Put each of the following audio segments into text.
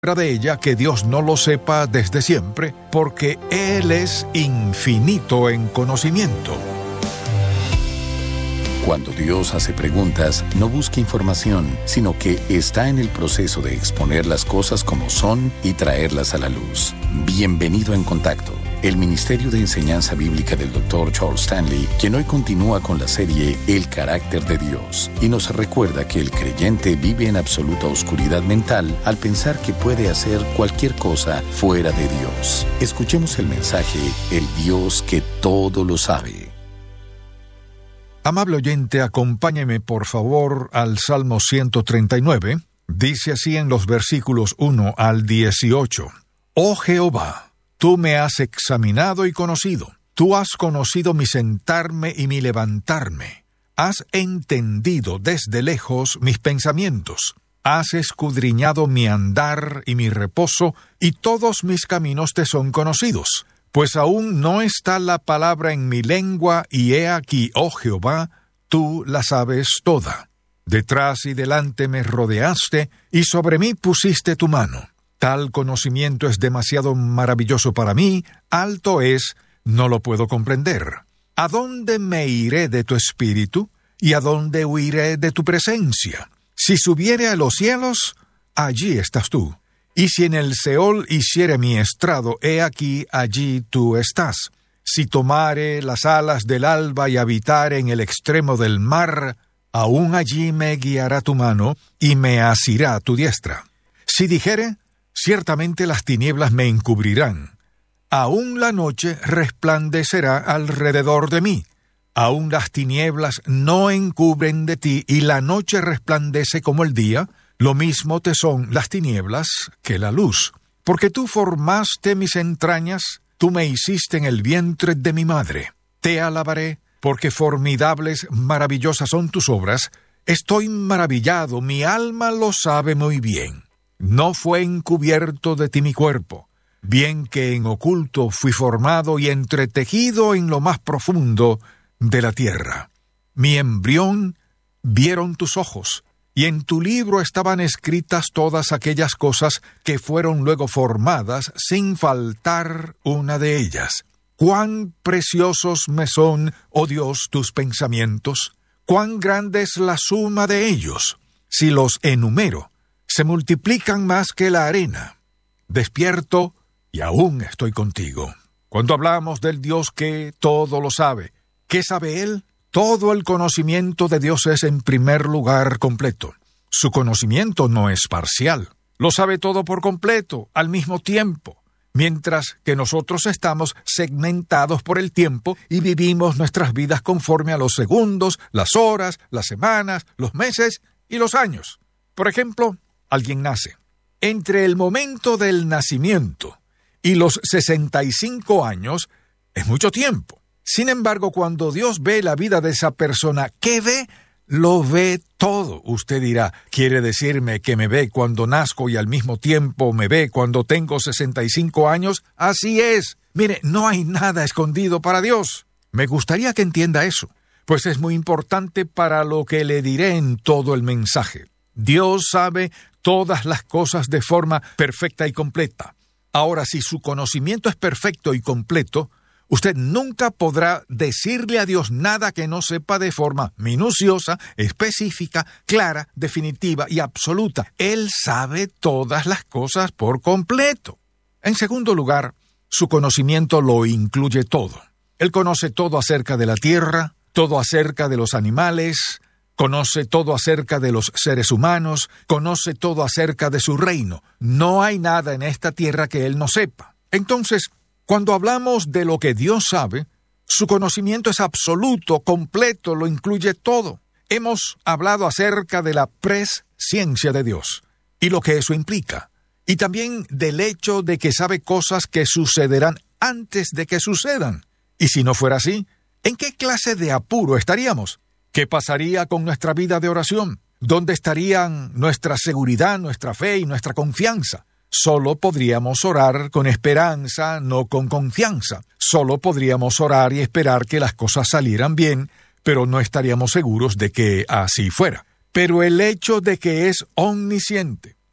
de ella que Dios no lo sepa desde siempre, porque Él es infinito en conocimiento. Cuando Dios hace preguntas, no busca información, sino que está en el proceso de exponer las cosas como son y traerlas a la luz. Bienvenido a En Contacto, el Ministerio de Enseñanza Bíblica del Dr. Charles Stanley, quien hoy continúa con la serie El Carácter de Dios, y nos recuerda que el creyente vive en absoluta oscuridad mental al pensar que puede hacer cualquier cosa fuera de Dios. Escuchemos el mensaje, El Dios que todo lo sabe. Amable oyente, acompáñeme por favor al Salmo 139. Dice así en los versículos 1 al 18. Oh Jehová, tú me has examinado y conocido. Tú has conocido mi sentarme y mi levantarme. Has entendido desde lejos mis pensamientos. Has escudriñado mi andar y mi reposo, y todos mis caminos te son conocidos. Pues aún no está la palabra en mi lengua, y he aquí, oh Jehová, tú la sabes toda. Detrás y delante me rodeaste, y sobre mí pusiste tu mano. Tal conocimiento es demasiado maravilloso para mí, alto es, no lo puedo comprender. ¿A dónde me iré de tu espíritu? ¿Y a dónde huiré de tu presencia? Si subiere a los cielos, allí estás tú. Y si en el Seol hiciere mi estrado, he aquí, allí tú estás. Si tomare las alas del alba y habitare en el extremo del mar, aún allí me guiará tu mano y me asirá tu diestra. Si dijere, ciertamente las tinieblas me encubrirán. Aún la noche resplandecerá alrededor de mí. Aún las tinieblas no encubren de ti, y la noche resplandece como el día. Lo mismo te son las tinieblas que la luz. Porque tú formaste mis entrañas, tú me hiciste en el vientre de mi madre. Te alabaré, porque formidables, maravillosas son tus obras. Estoy maravillado, mi alma lo sabe muy bien. No fue encubierto de ti mi cuerpo, bien que en oculto fui formado y entretejido en lo más profundo de la tierra. Mi embrión vieron tus ojos, y en tu libro estaban escritas todas aquellas cosas que fueron luego formadas, sin faltar una de ellas. Cuán preciosos me son, oh Dios, tus pensamientos, cuán grande es la suma de ellos. Si los enumero, se multiplican más que la arena. Despierto y aún estoy contigo. Cuando hablamos del Dios que todo lo sabe, ¿qué sabe Él? Todo el conocimiento de Dios es en primer lugar completo. Su conocimiento no es parcial. Lo sabe todo por completo, al mismo tiempo, mientras que nosotros estamos segmentados por el tiempo y vivimos nuestras vidas conforme a los segundos, las horas, las semanas, los meses y los años. Por ejemplo, alguien nace. Entre el momento del nacimiento y los 65 años es mucho tiempo. Sin embargo, cuando Dios ve la vida de esa persona, ¿qué ve? Lo ve todo. Usted dirá, ¿quiere decirme que me ve cuando nazco y al mismo tiempo me ve cuando tengo 65 años? Así es. Mire, no hay nada escondido para Dios. Me gustaría que entienda eso, pues es muy importante para lo que le diré en todo el mensaje. Dios sabe todas las cosas de forma perfecta y completa. Ahora, si su conocimiento es perfecto y completo, usted nunca podrá decirle a Dios nada que no sepa de forma minuciosa, específica, clara, definitiva y absoluta. Él sabe todas las cosas por completo. En segundo lugar, su conocimiento lo incluye todo. Él conoce todo acerca de la tierra, todo acerca de los animales, conoce todo acerca de los seres humanos, conoce todo acerca de su reino. No hay nada en esta tierra que Él no sepa. Entonces, cuando hablamos de lo que Dios sabe, su conocimiento es absoluto, completo, lo incluye todo. Hemos hablado acerca de la presciencia de Dios y lo que eso implica, y también del hecho de que sabe cosas que sucederán antes de que sucedan. Y si no fuera así, ¿en qué clase de apuro estaríamos? ¿Qué pasaría con nuestra vida de oración? ¿Dónde estarían nuestra seguridad, nuestra fe y nuestra confianza? Solo podríamos orar con esperanza, no con confianza. Solo podríamos orar y esperar que las cosas salieran bien, pero no estaríamos seguros de que así fuera. Pero el hecho de que es omnisciente,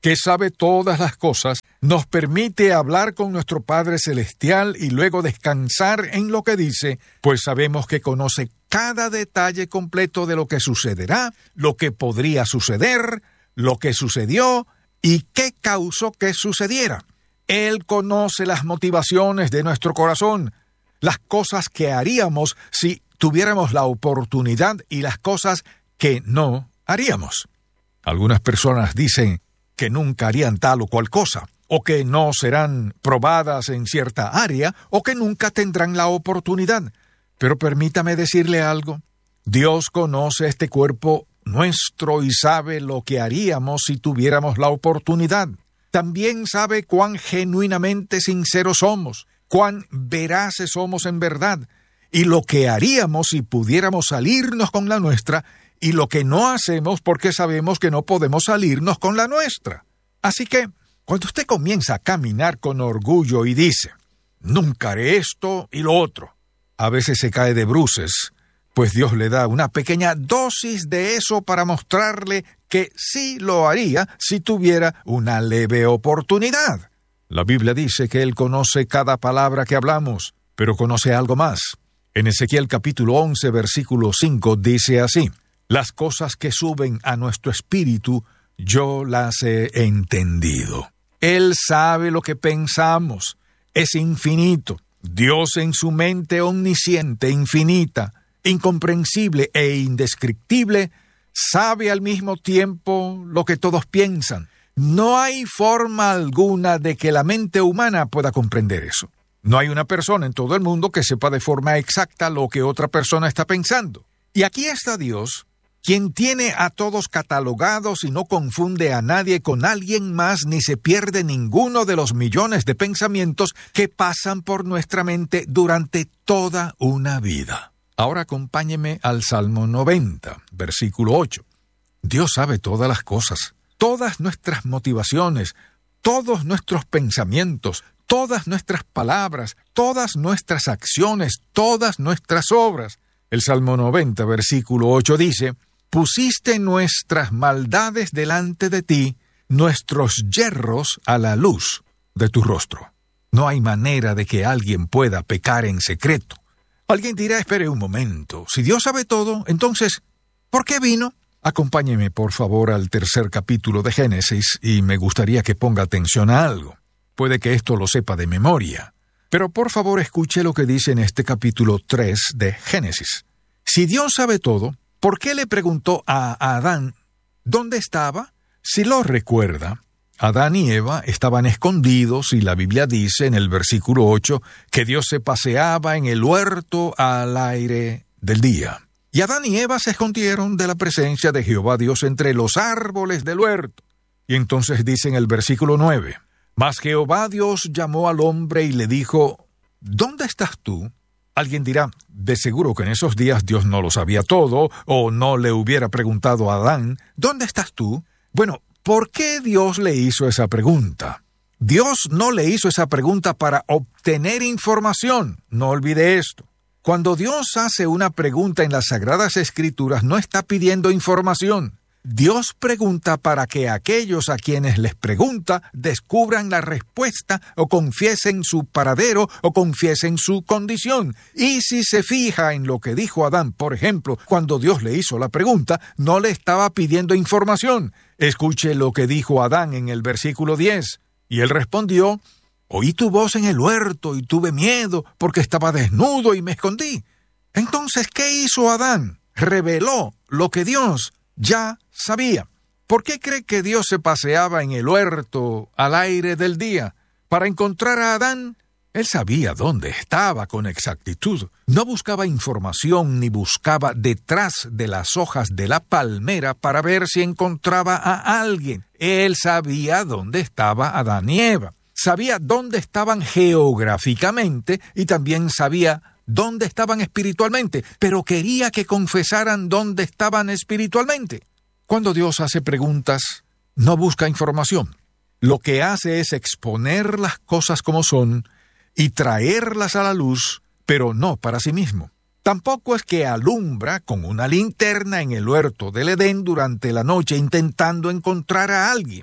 que sabe todas las cosas, nos permite hablar con nuestro Padre Celestial y luego descansar en lo que dice, pues sabemos que conoce cada detalle completo de lo que sucederá, lo que podría suceder, lo que sucedió y qué causó que sucediera. Él conoce las motivaciones de nuestro corazón, las cosas que haríamos si tuviéramos la oportunidad y las cosas que no haríamos. Algunas personas dicen que nunca harían tal o cual cosa, o que no serán probadas en cierta área, o que nunca tendrán la oportunidad. Pero permítame decirle algo. Dios conoce este cuerpo nuestro y sabe lo que haríamos si tuviéramos la oportunidad. También sabe cuán genuinamente sinceros somos, cuán veraces somos en verdad, y lo que haríamos si pudiéramos salirnos con la nuestra, y lo que no hacemos porque sabemos que no podemos salirnos con la nuestra. Así que, cuando usted comienza a caminar con orgullo y dice, nunca haré esto y lo otro, a veces se cae de bruces, pues Dios le da una pequeña dosis de eso para mostrarle que sí lo haría si tuviera una leve oportunidad. La Biblia dice que Él conoce cada palabra que hablamos, pero conoce algo más. En Ezequiel capítulo 11, versículo 5, dice así, las cosas que suben a nuestro espíritu, yo las he entendido. Él sabe lo que pensamos. Es infinito. Dios en su mente omnisciente, infinita, incomprensible e indescriptible, sabe al mismo tiempo lo que todos piensan. No hay forma alguna de que la mente humana pueda comprender eso. No hay una persona en todo el mundo que sepa de forma exacta lo que otra persona está pensando. Y aquí está Dios, quien tiene a todos catalogados y no confunde a nadie con alguien más ni se pierde ninguno de los millones de pensamientos que pasan por nuestra mente durante toda una vida. Ahora acompáñeme al Salmo 90, versículo 8. Dios sabe todas las cosas, todas nuestras motivaciones, todos nuestros pensamientos, todas nuestras palabras, todas nuestras acciones, todas nuestras obras. El Salmo 90, versículo 8 dice, pusiste nuestras maldades delante de ti, nuestros yerros a la luz de tu rostro. No hay manera de que alguien pueda pecar en secreto. Alguien dirá, espere un momento, si Dios sabe todo, entonces, ¿por qué vino? Acompáñeme, por favor, al tercer capítulo de Génesis y me gustaría que ponga atención a algo. Puede que esto lo sepa de memoria, pero por favor escuche lo que dice en este capítulo 3 de Génesis. Si Dios sabe todo, ¿por qué le preguntó a Adán dónde estaba? Si lo recuerda, Adán y Eva estaban escondidos y la Biblia dice en el versículo 8 que Dios se paseaba en el huerto al aire del día. Y Adán y Eva se escondieron de la presencia de Jehová Dios entre los árboles del huerto. Y entonces dice en el versículo 9, mas Jehová Dios llamó al hombre y le dijo, ¿dónde estás tú? Alguien dirá, de seguro que en esos días Dios no lo sabía todo, o no le hubiera preguntado a Adán, ¿dónde estás tú? Bueno, ¿por qué Dios le hizo esa pregunta? Dios no le hizo esa pregunta para obtener información, no olvide esto. Cuando Dios hace una pregunta en las Sagradas Escrituras, no está pidiendo información. Dios pregunta para que aquellos a quienes les pregunta descubran la respuesta o confiesen su paradero o confiesen su condición. Y si se fija en lo que dijo Adán, por ejemplo, cuando Dios le hizo la pregunta, no le estaba pidiendo información. Escuche lo que dijo Adán en el versículo 10. Y él respondió, oí tu voz en el huerto y tuve miedo porque estaba desnudo y me escondí. Entonces, ¿qué hizo Adán? Reveló lo que Dios ya sabía. ¿Por qué cree que Dios se paseaba en el huerto al aire del día? Para encontrar a Adán, él sabía dónde estaba con exactitud. No buscaba información ni buscaba detrás de las hojas de la palmera para ver si encontraba a alguien. Él sabía dónde estaba Adán y Eva. Sabía dónde estaban geográficamente y también sabía dónde estaban espiritualmente, pero quería que confesaran dónde estaban espiritualmente. Cuando Dios hace preguntas, no busca información. Lo que hace es exponer las cosas como son y traerlas a la luz, pero no para sí mismo. Tampoco es que alumbra con una linterna en el huerto del Edén durante la noche intentando encontrar a alguien.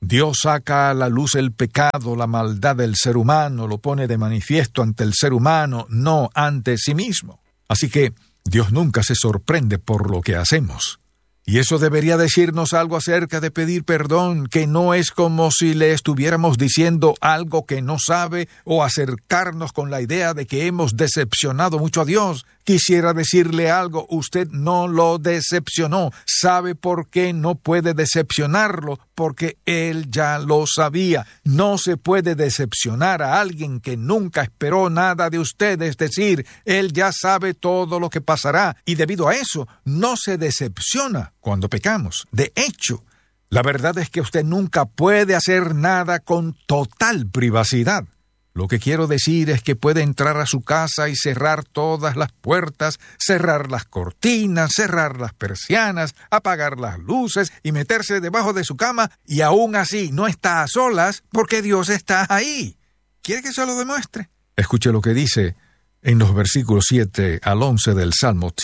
Dios saca a la luz el pecado, la maldad del ser humano, lo pone de manifiesto ante el ser humano, no ante sí mismo. Así que Dios nunca se sorprende por lo que hacemos. Y eso debería decirnos algo acerca de pedir perdón, que no es como si le estuviéramos diciendo algo que no sabe o acercarnos con la idea de que hemos decepcionado mucho a Dios. Quisiera decirle algo, usted no lo decepcionó. ¿Sabe por qué no puede decepcionarlo? Porque Él ya lo sabía. No se puede decepcionar a alguien que nunca esperó nada de usted, es decir, Él ya sabe todo lo que pasará y debido a eso no se decepciona cuando pecamos. De hecho, la verdad es que usted nunca puede hacer nada con total privacidad. Lo que quiero decir es que puede entrar a su casa y cerrar todas las puertas, cerrar las cortinas, cerrar las persianas, apagar las luces y meterse debajo de su cama y aún así no está a solas porque Dios está ahí. ¿Quiere que se lo demuestre? Escuche lo que dice en los versículos 7 al 11 del Salmo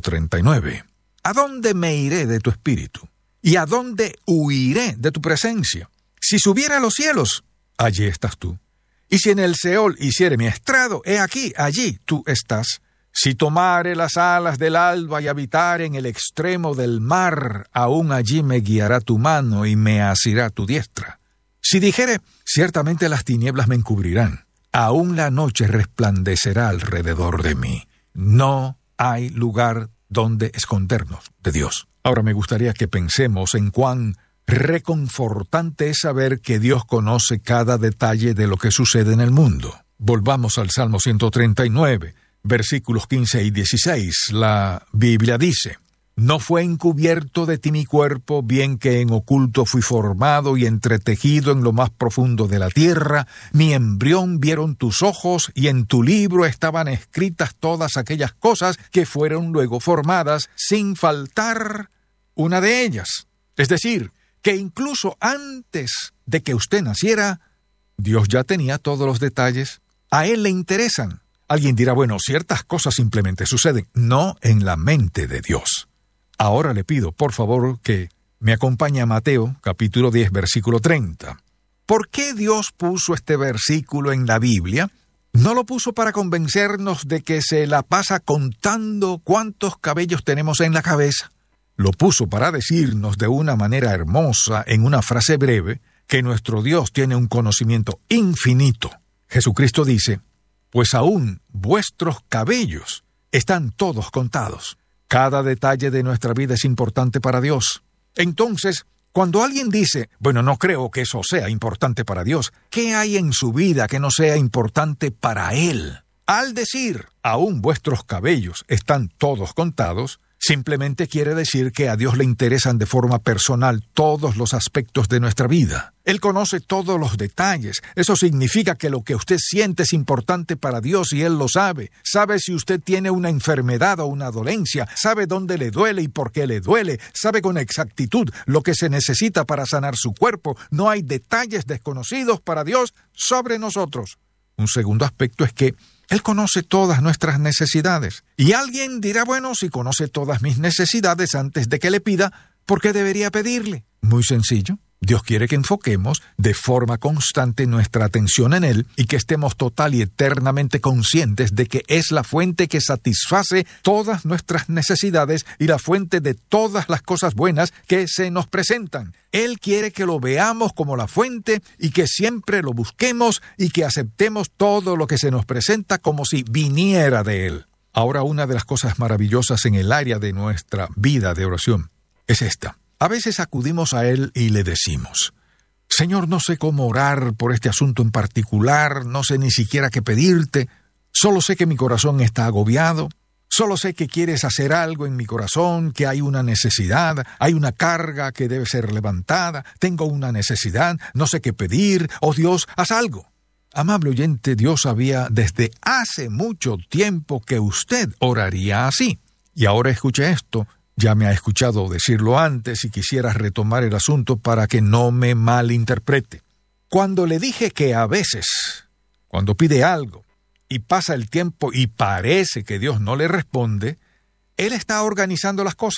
139. ¿A dónde me iré de tu espíritu? ¿Y a dónde huiré de tu presencia? Si subiera a los cielos, allí estás tú. Y si en el Seol hiciere mi estrado, he aquí, allí tú estás. Si tomare las alas del alba y habitare en el extremo del mar, aún allí me guiará tu mano y me asirá tu diestra. Si dijere, ciertamente las tinieblas me encubrirán, aún la noche resplandecerá alrededor de mí. No hay lugar donde escondernos de Dios. Ahora me gustaría que pensemos en cuán reconfortante es saber que Dios conoce cada detalle de lo que sucede en el mundo. Volvamos al Salmo 139, versículos 15 y 16. La Biblia dice: No fue encubierto de ti mi cuerpo, bien que en oculto fui formado y entretejido en lo más profundo de la tierra. Mi embrión vieron tus ojos, y en tu libro estaban escritas todas aquellas cosas que fueron luego formadas, sin faltar una de ellas. Es decir, que incluso antes de que usted naciera, Dios ya tenía todos los detalles. A Él le interesan. Alguien dirá, bueno, ciertas cosas simplemente suceden. No en la mente de Dios. Ahora le pido, por favor, que me acompañe a Mateo, capítulo 10, versículo 30. ¿Por qué Dios puso este versículo en la Biblia? No lo puso para convencernos de que se la pasa contando cuántos cabellos tenemos en la cabeza. Lo puso para decirnos de una manera hermosa, en una frase breve, que nuestro Dios tiene un conocimiento infinito. Jesucristo dice: Pues aún vuestros cabellos están todos contados. Cada detalle de nuestra vida es importante para Dios. Entonces, cuando alguien dice, bueno, no creo que eso sea importante para Dios, ¿qué hay en su vida que no sea importante para Él? Al decir, aún vuestros cabellos están todos contados, simplemente quiere decir que a Dios le interesan de forma personal todos los aspectos de nuestra vida. Él conoce todos los detalles. Eso significa que lo que usted siente es importante para Dios y Él lo sabe. Sabe si usted tiene una enfermedad o una dolencia. Sabe dónde le duele y por qué le duele. Sabe con exactitud lo que se necesita para sanar su cuerpo. No hay detalles desconocidos para Dios sobre nosotros. Un segundo aspecto es que Él conoce todas nuestras necesidades. Y alguien dirá, bueno, si conoce todas mis necesidades antes de que le pida, ¿por qué debería pedirle? Muy sencillo. Dios quiere que enfoquemos de forma constante nuestra atención en Él y que estemos total y eternamente conscientes de que es la fuente que satisface todas nuestras necesidades y la fuente de todas las cosas buenas que se nos presentan. Él quiere que lo veamos como la fuente y que siempre lo busquemos y que aceptemos todo lo que se nos presenta como si viniera de Él. Ahora, una de las cosas maravillosas en el área de nuestra vida de oración es esta. A veces acudimos a Él y le decimos: Señor, no sé cómo orar por este asunto en particular, no sé ni siquiera qué pedirte, solo sé que mi corazón está agobiado, solo sé que quieres hacer algo en mi corazón, que hay una necesidad, hay una carga que debe ser levantada, tengo una necesidad, no sé qué pedir, oh Dios, haz algo. Amable oyente, Dios sabía desde hace mucho tiempo que usted oraría así. Y ahora escuche esto. Ya me ha escuchado decirlo antes y quisiera retomar el asunto para que no me malinterprete. Cuando le dije que a veces, cuando pide algo y pasa el tiempo y parece que Dios no le responde, Él está organizando las cosas.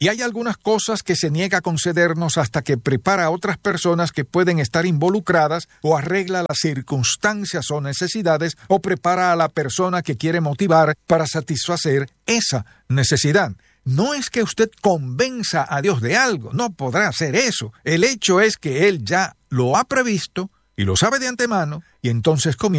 Y hay algunas cosas que se niega a concedernos hasta que prepara a otras personas que pueden estar involucradas o arregla las circunstancias o necesidades o prepara a la persona que quiere motivar para satisfacer esa necesidad. No es que usted convenza a Dios de algo, no podrá hacer eso. El hecho es que Él ya lo ha previsto y lo sabe de antemano y entonces comienza